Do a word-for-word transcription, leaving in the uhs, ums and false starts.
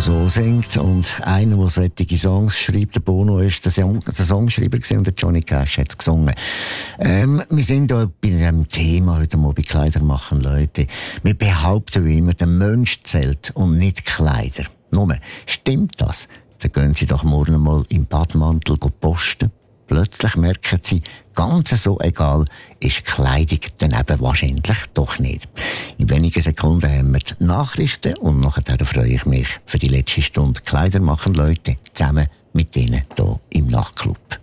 so singt und einer, der solche Songs schreibt, der Bono ist der, Song, der Songschreiber gewesen und der Johnny Cash hat es gesungen. Ähm, wir sind da bei einem Thema heute mal bei Kleider machen, Leute. Wir behaupten immer, der Mensch zählt und nicht Kleider. Nur, stimmt das? Dann gehen Sie doch morgen mal im Badmantel posten. Plötzlich merken Sie, ganz so egal ist Kleidung dann eben wahrscheinlich doch nicht. In wenigen Sekunden haben wir die Nachrichten und nachher freue ich mich für die letzte Stunde Kleider machen, Leute, zusammen mit Ihnen hier im Nachtclub.